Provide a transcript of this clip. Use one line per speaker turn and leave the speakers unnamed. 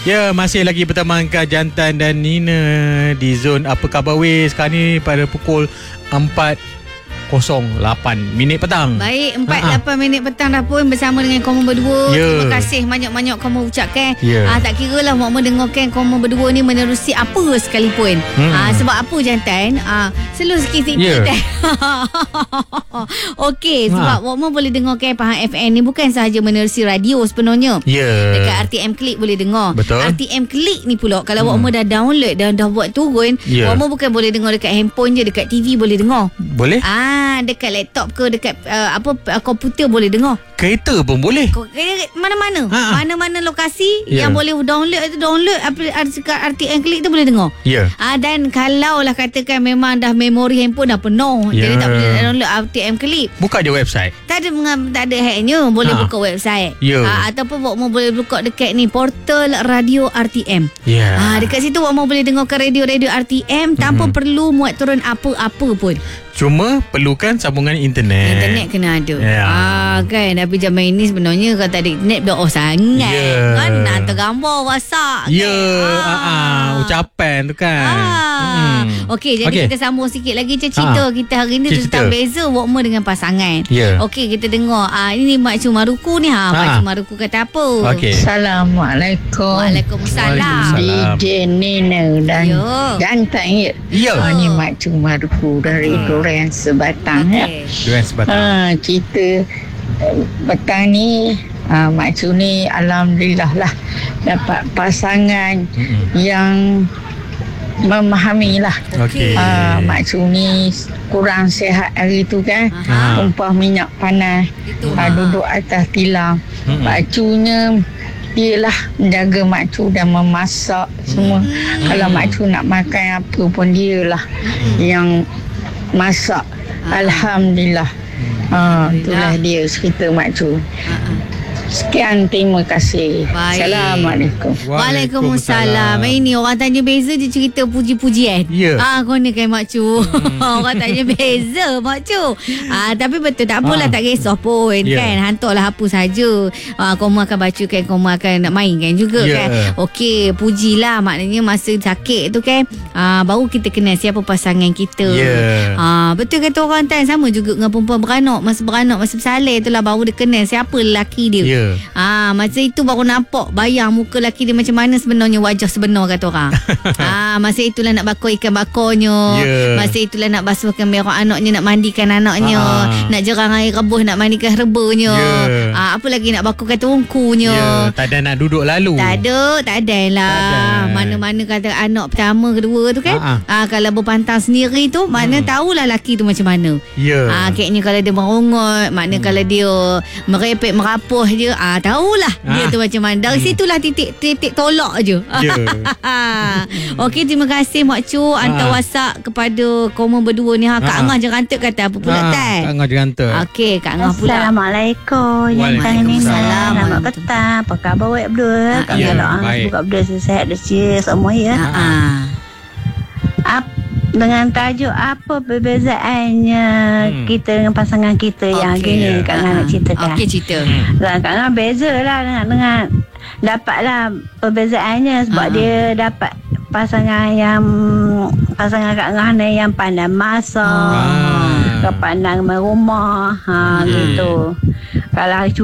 Ya, masih lagi bertemankan Jantan dan Nina di zon Apa Khabar Weh. Sekarang ni pada pukul 4:08 petang.
Baik, 4:08 petang dah pun bersama dengan kamu berdua. Terima kasih banyak-banyak kamu ucapkan. Tak kira lah makmu dengarkan kamu berdua ni menerusi apa sekalipun. Sebab apa Jantan? Slow sikit-sikit. Okey, sebab makmu boleh dengarkan Pahang FM ni bukan sahaja menerusi radio sepenuhnya. Dekat RTM Klik boleh dengar.
Betul.
RTM Klik ni pula kalau makmu dah download dan dah buat turun, makmu bukan boleh dengar dekat handphone je, dekat TV boleh dengar.
Boleh?
Dekat laptop ke dekat komputer boleh dengar.
Kereta pun boleh.
Mana-mana. Mana-mana lokasi yang boleh download RTM Klik tu boleh dengar. Dan kalau lah katakan memang dah memori handphone dah penuh, jadi tak boleh download RTM Klik.
Buka je website.
Tak ada hacknya. Boleh buka website. Ataupun makmu boleh buka dekat ni portal radio RTM. Dekat situ makmu boleh dengarkan radio-radio RTM tanpa perlu muat turun apa-apa pun.
Cuma perlukan sambungan internet.
Internet kena ada. Kan. Tapi zaman ini sebenarnya kalau tak ada internet dah sangat. Kan nak tergambar WhatsApp.
Ucapan tu kan.
Okey, jadi kita sambung sikit lagi cerita kita hari ni tentang beza wakmu dengan pasangan. Okey, kita dengar. Ini Mak Cu Maruku ni. Mak Cu Maruku kata apa?
Assalamualaikum.
Waalaikumsalam.
DJ Nina dan Jantan. Ni Mak Cu Maruku dari Durian Sebatang.
Durian Sebatang.
Cerita petang ni Mak Cu ni alhamdulillah lah dapat pasangan yang memahami lah. Mak Cu ni kurang sihat hari tu kan. Umpah minyak panas, duduk atas tilam. Mak Cunya dia lah menjaga Mak Cu dan memasak semua. Kalau Mak Cu nak makan apa pun dia lah yang masak. Alhamdulillah. Itulah dia cerita Mak Cu. Sekian, terima kasih. Assalamualaikum.
Waalaikumsalam. Ini orang tanya beza je cerita puji-pujian. Kena kan Mak Cu. Orang tanya beza Mak Cu. Tapi betul tak apalah, tak kisah pun kan. Hantarlah apa saja. Kamu akan bacakan, kamu akan nak mainkan juga kan. Okey, pujilah. Maknanya masa sakit tu kan, baru kita kenal siapa pasangan kita. Betul kata orang kan. Sama juga dengan perempuan beranak. Masa bersalin tu lah baru dia kenal siapa lelaki dia. Masa itu baru nampak bayang muka lelaki dia macam mana sebenarnya, wajah sebenar kata orang. Masa itulah nak bakar ikan bakarnya. Masa itulah nak basuhkan merah anaknya, nak mandikan anaknya, nak jerang air rebus, nak mandikan rebanya. Apa lagi nak bakarkan tungkunya.
Tak ada nak duduk lalu. Tak
ada lah. Mana-mana kata anak pertama kedua tu kan. Kalau berpantang sendiri tu, makna tahulah lelaki tu macam mana. Kayaknya kalau dia merongot, makna kalau dia merepek merapuh je, tahulah dia tu macam mana. Dari situlah titik tolak je. Okey, terima kasih Mak Cu hantar WhatsApp kepada kamu berdua ni. Kak Angah Jerantek kata apa pula Tan?
Kak Angah Jerantek.
Okey, Kak Angah pula.
Assalamualaikum.
Waalaikumsalam.
Selamat petang. Apa khabar awak Abdul? Kak doa semoga Abdul sihat dan semua ya. Dengan tajuk apa perbezaannya kita dengan pasangan kita yang gini Kak Ngah nak ceritakan.
Okey, cerita.
Kak Ngah beza lah dengan dapatlah perbezaannya sebab dia dapat pasangan Kak Ngah ni yang pandai masak, pandai merumah gitu. Kalau